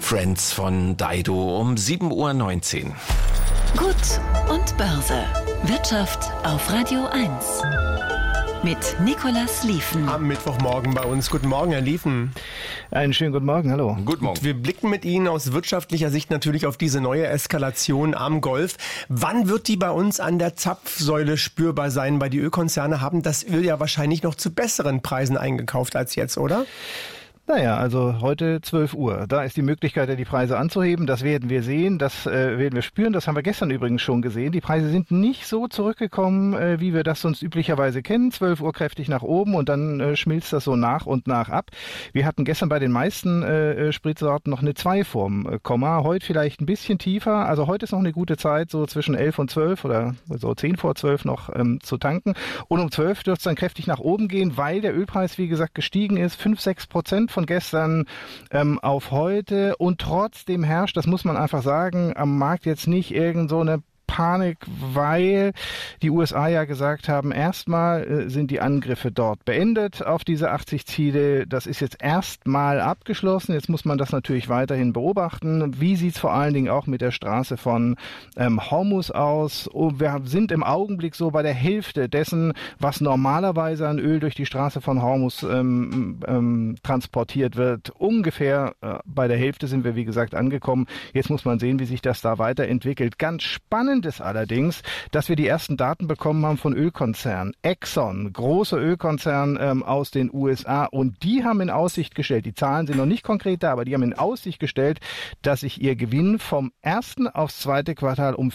Friends von Dido um 7:19 Uhr. Gut und Börse. Wirtschaft auf Radio 1. Mit Nicolas Lieven. Am Mittwochmorgen bei uns. Guten Morgen, Herr Lieven. Einen schönen guten Morgen, hallo. Guten Morgen. Wir blicken mit Ihnen aus wirtschaftlicher Sicht natürlich auf diese neue Eskalation am Golf. Wann wird die bei uns an der Zapfsäule spürbar sein? Weil die Ölkonzerne haben das Öl ja wahrscheinlich noch zu besseren Preisen eingekauft als jetzt, oder? Naja, also heute 12 Uhr. Da ist die Möglichkeit, die Preise anzuheben. Das werden wir sehen, das werden wir spüren. Das haben wir gestern übrigens schon gesehen. Die Preise sind nicht so zurückgekommen, wie wir das sonst üblicherweise kennen. 12 Uhr kräftig nach oben und dann schmilzt das so nach und nach ab. Wir hatten gestern bei den meisten Spritsorten noch eine 2 vorm Komma. Heute vielleicht ein bisschen tiefer. Also heute ist noch eine gute Zeit, so zwischen 11 und 12 oder so 10 vor 12 noch zu tanken. Und um 12 dürfte es dann kräftig nach oben gehen, weil der Ölpreis, wie gesagt, gestiegen ist. 5-6% von gestern auf heute, und trotzdem herrscht, das muss man einfach sagen, am Markt jetzt nicht irgend so eine Panik, weil die USA ja gesagt haben, erstmal sind die Angriffe dort beendet auf diese 80 Ziele. Das ist jetzt erstmal abgeschlossen. Jetzt muss man das natürlich weiterhin beobachten. Wie sieht es vor allen Dingen auch mit der Straße von Hormuz aus? Und wir sind im Augenblick so bei der Hälfte dessen, was normalerweise an Öl durch die Straße von Hormuz transportiert wird. Ungefähr bei der Hälfte sind wir, wie gesagt, angekommen. Jetzt muss man sehen, wie sich das da weiterentwickelt. Ganz spannend ist allerdings, dass wir die ersten Daten bekommen haben von Ölkonzernen. Exxon, großer Ölkonzern aus den USA, und die haben in Aussicht gestellt, die Zahlen sind noch nicht konkret da, aber die haben in Aussicht gestellt, dass sich ihr Gewinn vom ersten aufs zweite Quartal um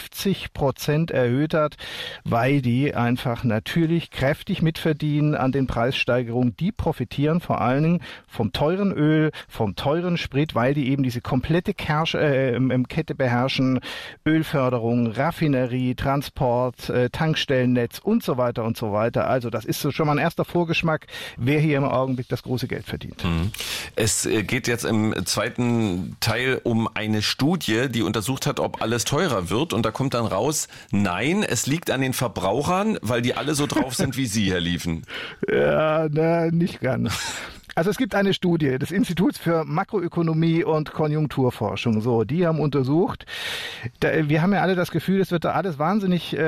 50% erhöht hat, weil die einfach natürlich kräftig mitverdienen an den Preissteigerungen. Die profitieren vor allen Dingen vom teuren Öl, vom teuren Sprit, weil die eben diese komplette Kette beherrschen. Ölförderung, Raffinerie, Transport, Tankstellennetz und so weiter und so weiter. Also das ist so schon mal ein erster Vorgeschmack, wer hier im Augenblick das große Geld verdient. Es geht jetzt im zweiten Teil um eine Studie, die untersucht hat, ob alles teurer wird. Und da kommt dann raus, nein, es liegt an den Verbrauchern, weil die alle so drauf sind wie Sie, Herr Lieven. Ja, nicht ganz. Also es gibt eine Studie des Instituts für Makroökonomie und Konjunkturforschung. So, die haben untersucht. Wir haben ja alle das Gefühl, es wird da alles wahnsinnig